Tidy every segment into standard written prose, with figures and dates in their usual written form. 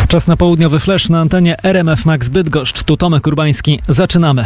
Czas na południowy flash na antenie RMF Max Bydgoszcz. Tu Tomek Urbański. Zaczynamy.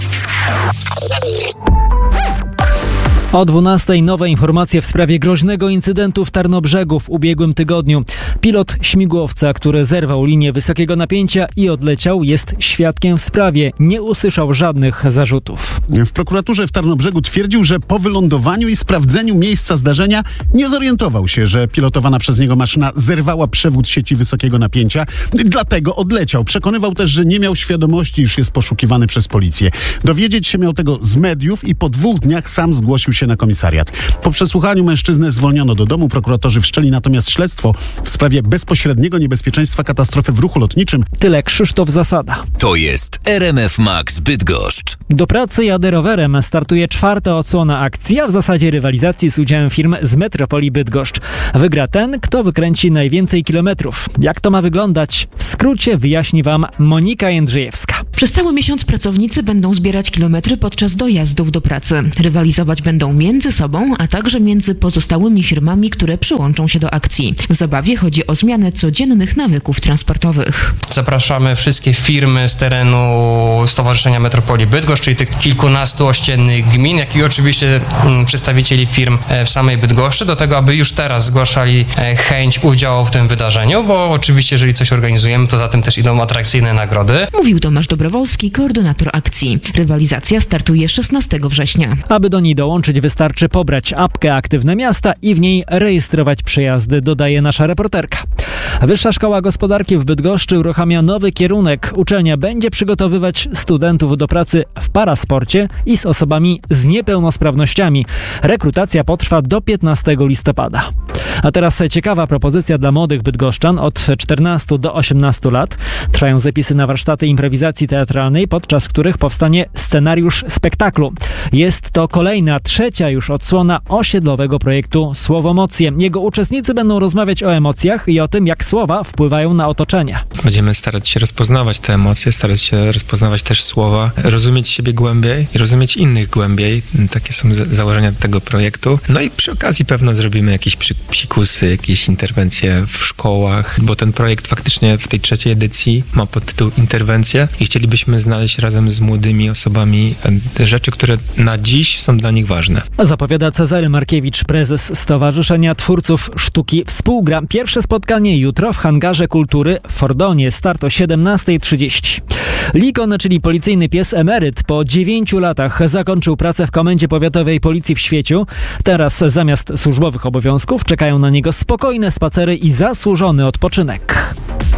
O 12:00 nowe informacje w sprawie groźnego incydentu w Tarnobrzegu w ubiegłym tygodniu. Pilot śmigłowca, który zerwał linię wysokiego napięcia i odleciał, jest świadkiem w sprawie. Nie usłyszał żadnych zarzutów. W prokuraturze w Tarnobrzegu twierdził, że po wylądowaniu i sprawdzeniu miejsca zdarzenia nie zorientował się, że pilotowana przez niego maszyna zerwała przewód sieci wysokiego napięcia. Dlatego odleciał. Przekonywał też, że nie miał świadomości, iż jest poszukiwany przez policję. Dowiedzieć się miał tego z mediów i po 2 dniach sam zgłosił się na komisariat. Po przesłuchaniu mężczyznę zwolniono do domu. Prokuratorzy wszczęli natomiast śledztwo w sprawie bezpośredniego niebezpieczeństwa katastrofy w ruchu lotniczym. Tyle Krzysztof Zasada. To jest RMF Max Bydgoszcz. Do pracy jadę rowerem. Startuje 4. odsłona akcji, a w zasadzie rywalizacji z udziałem firm z metropolii Bydgoszcz. Wygra ten, kto wykręci najwięcej kilometrów. Jak to ma wyglądać? W skrócie wyjaśni Wam Monika Jędrzejewska. Przez cały miesiąc pracownicy będą zbierać kilometry podczas dojazdów do pracy. Rywalizować będą między sobą, a także między pozostałymi firmami, które przyłączą się do akcji. W zabawie chodzi o zmianę codziennych nawyków transportowych. Zapraszamy wszystkie firmy z terenu Stowarzyszenia Metropolii Bydgoszcz, czyli tych kilkunastu ościennych gmin, jak i oczywiście przedstawicieli firm w samej Bydgoszczy, do tego, aby już teraz zgłaszali chęć udziału w tym wydarzeniu, bo oczywiście, jeżeli coś organizujemy, to za tym też idą atrakcyjne nagrody. Mówił Tomasz Dobrowolski, koordynator akcji. Rywalizacja startuje 16 września. Aby do niej dołączyć, wystarczy pobrać apkę Aktywne Miasta i w niej rejestrować przejazdy, dodaje nasza reporterka. Wyższa Szkoła Gospodarki w Bydgoszczy uruchamia nowy kierunek. Uczelnia będzie przygotowywać studentów do pracy w parasporcie i z osobami z niepełnosprawnościami. Rekrutacja potrwa do 15 listopada. A teraz ciekawa propozycja dla młodych bydgoszczan od 14 do 18 lat. Trwają zapisy na warsztaty improwizacji teatralnej, podczas których powstanie scenariusz spektaklu. Jest to kolejna, 3. już odsłona osiedlowego projektu Słowomocje. Jego uczestnicy będą rozmawiać o emocjach i o tym, jak słowa wpływają na otoczenie. Będziemy starać się rozpoznawać te emocje, starać się rozpoznawać też słowa, rozumieć siebie głębiej i rozumieć innych głębiej. Takie są założenia tego projektu. No i przy okazji pewno zrobimy jakieś psikusy, jakieś interwencje w szkołach, bo ten projekt faktycznie w tej 3. edycji ma podtytuł Interwencje i chcielibyśmy znaleźć razem z młodymi osobami te rzeczy, które na dziś są dla nich ważne. Zapowiada Cezary Markiewicz, prezes Stowarzyszenia Twórców Sztuki Współgra. Pierwsze spotkanie jutro w Hangarze Kultury w Fordonie. Start o 17:30. Likon, czyli policyjny pies emeryt, po 9 latach zakończył pracę w Komendzie Powiatowej Policji w Świeciu. Teraz zamiast służbowych obowiązków czekają na niego spokojne spacery i zasłużony odpoczynek.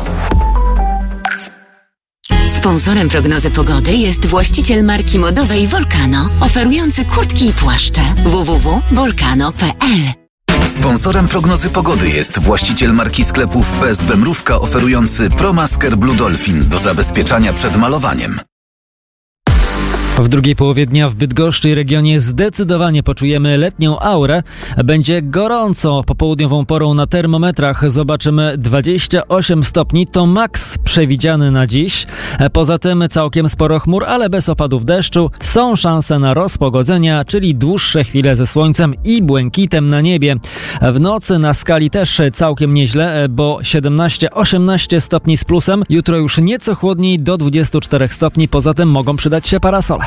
Sponsorem prognozy pogody jest właściciel marki modowej Volcano, oferujący kurtki i płaszcze. www.volcano.pl. Sponsorem prognozy pogody jest właściciel marki sklepów PSB Mrówka, oferujący ProMasker Blue Dolphin do zabezpieczania przed malowaniem. W drugiej połowie dnia w Bydgoszczy i regionie zdecydowanie poczujemy letnią aurę. Będzie gorąco. Popołudniową porą na termometrach zobaczymy 28 stopni. To maks przewidziany na dziś. Poza tym całkiem sporo chmur, ale bez opadów deszczu. Są szanse na rozpogodzenia, czyli dłuższe chwile ze słońcem i błękitem na niebie. W nocy na skali też całkiem nieźle, bo 17-18 stopni z plusem. Jutro już nieco chłodniej, do 24 stopni. Poza tym mogą przydać się parasole.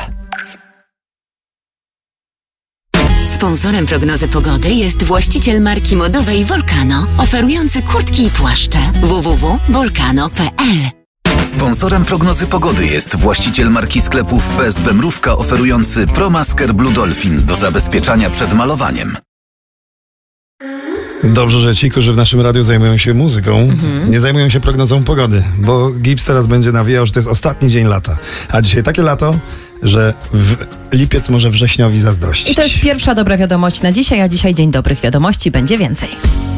Sponsorem prognozy pogody jest właściciel marki modowej Volcano, oferujący kurtki i płaszcze. www.volcano.pl. Sponsorem prognozy pogody jest właściciel marki sklepów PSB Mrówka, oferujący ProMasker Blue Dolphin do zabezpieczania przed malowaniem. Dobrze, że ci, którzy w naszym radiu zajmują się muzyką, nie zajmują się prognozą pogody, bo Gibbs teraz będzie nawijał, że to jest ostatni dzień lata. A dzisiaj takie lato, że lipiec może wrześniowi zazdrościć. I to jest pierwsza dobra wiadomość na dzisiaj, a dzisiaj dzień dobrych wiadomości będzie więcej.